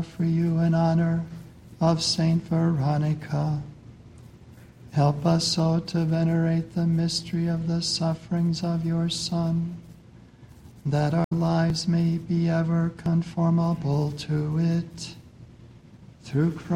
for you in honor of Saint Veronica. Help us so to venerate the mystery of the sufferings of your Son, that our lives may be ever conformable to it. Through Christ